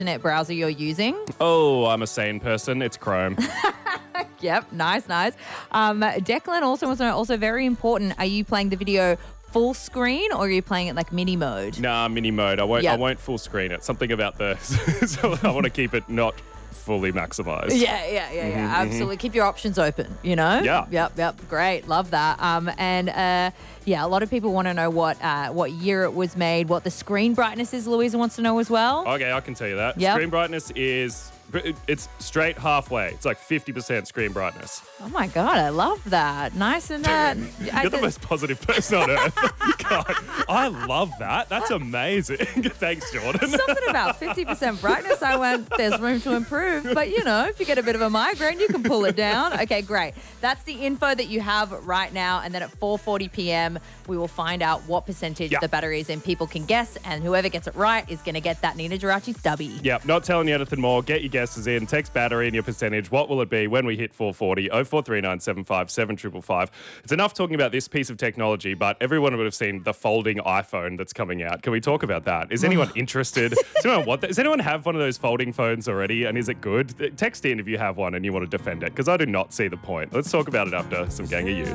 internet browser you're using? Oh, I'm a sane person. It's Chrome. Yep, nice. Declan also wants to know, also very important, are you playing the video full screen or are you playing it like mini mode? Nah, mini mode. I won't. Yep. I won't full screen it. Something about the. So I want to keep it not fully maximized. Yeah. Absolutely. Keep your options open, you know? Yeah. Yep. Great. Love that. A lot of people want to know what year it was made, what the screen brightness is. Louisa wants to know as well. Okay, I can tell you that. Yep. Screen brightness it's straight halfway. It's like 50% screen brightness. Oh my God, I love that. Nice and You're the most positive person on earth. God, I love that. That's amazing. Thanks, Jordan. something about 50% brightness. I went, there's room to improve. But, if you get a bit of a migraine, you can pull it down. Okay, great. That's the info that you have right now. And then at 4:40 p.m., we will find out what percentage the battery is in. People can guess, and whoever gets it right is going to get that Nina Geraci stubby. Yep, not telling you anything more. Get your guesses in. Text battery and your percentage. What will it be when we hit 4:40? 043975 7555. It's enough talking about this piece of technology, but everyone would have seen the folding iPhone that's coming out. Can we talk about that? Is anyone interested? Does anyone want that? Does anyone have one of those folding phones already, and is it good? Text in if you have one and you want to defend it, because I do not see the point. Let's talk about it after some Gang of Youth.